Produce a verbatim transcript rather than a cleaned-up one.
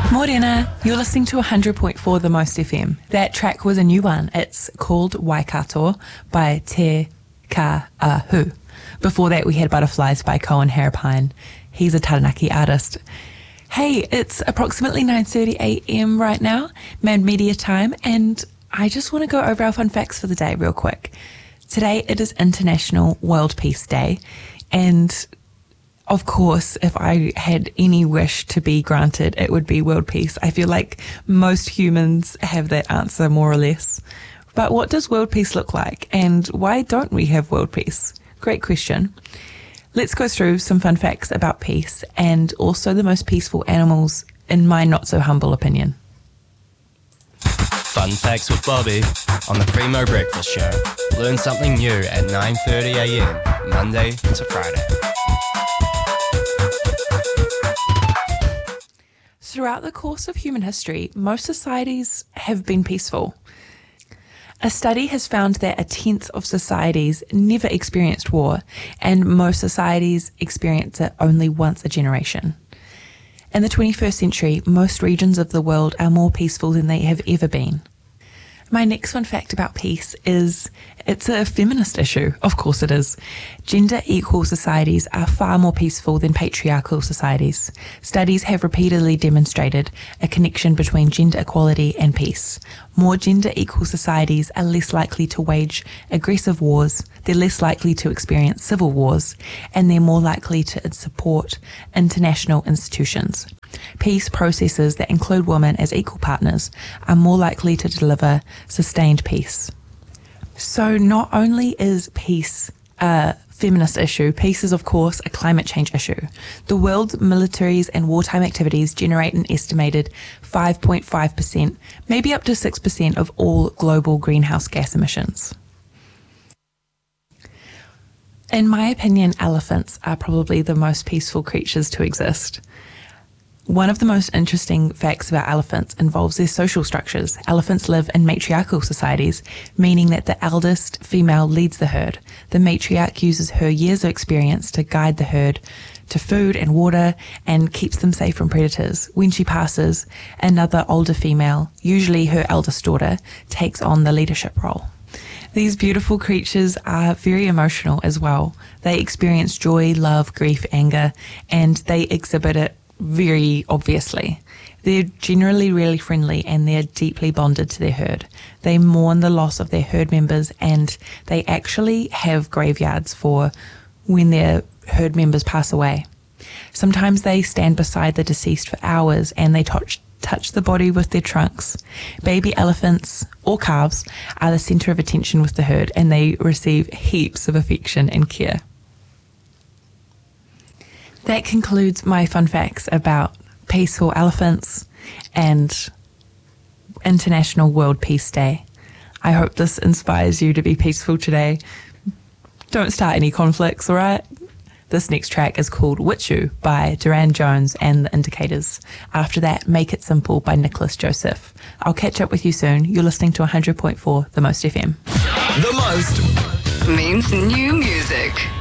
Morena, you're listening to one hundred point four The Most F M. That track was a new one. It's called Waikato by Te Ka'ahu. Before that, we had Butterflies by Cohen Harapine. He's a Taranaki artist. Hey, it's approximately nine thirty a.m. right now, Mad Media time, and I just want to go over our fun facts for the day real quick. Today, it is International World Peace Day, and of course, if I had any wish to be granted, it would be world peace. I feel like most humans have that answer more or less. But what does world peace look like? And why don't we have world peace? Great question. Let's go through some fun facts about peace and also the most peaceful animals, in my not so humble opinion. Fun Facts with Bobby on the Primo Breakfast Show. Learn something new at nine thirty a.m. Monday to Friday. Throughout the course of human history, most societies have been peaceful. A study has found that a tenth of societies never experienced war, and most societies experience it only once a generation. In the twenty-first century, most regions of the world are more peaceful than they have ever been. My next fun fact about peace is it's a feminist issue. Of course it is. Gender equal societies are far more peaceful than patriarchal societies. Studies have repeatedly demonstrated a connection between gender equality and peace. More gender equal societies are less likely to wage aggressive wars, they're less likely to experience civil wars, and they're more likely to support international institutions. Peace processes that include women as equal partners are more likely to deliver sustained peace. So not only is peace a feminist issue, peace is of course a climate change issue. The world's militaries and wartime activities generate an estimated five point five percent, maybe up to six percent of all global greenhouse gas emissions. In my opinion, elephants are probably the most peaceful creatures to exist. One of the most interesting facts about elephants involves their social structures. Elephants live in matriarchal societies, meaning that the eldest female leads the herd. The matriarch uses her years of experience to guide the herd to food and water and keeps them safe from predators. When she passes, another older female, usually her eldest daughter, takes on the leadership role. These beautiful creatures are very emotional as well. They experience joy, love, grief, anger, and they exhibit it very obviously. They're generally really friendly and they're deeply bonded to their herd. They mourn the loss of their herd members and they actually have graveyards for when their herd members pass away. Sometimes they stand beside the deceased for hours and they touch touch the body with their trunks. Baby elephants or calves are the center of attention with the herd and they receive heaps of affection and care. That concludes my fun facts about peaceful elephants and International World Peace Day. I hope this inspires you to be peaceful today. Don't start any conflicts, alright? This next track is called Witchu by Duran Jones and the Indicators. After that, Make It Simple by Nicholas Joseph. I'll catch up with you soon. You're listening to one hundred point four The Most F M. The Most means new music.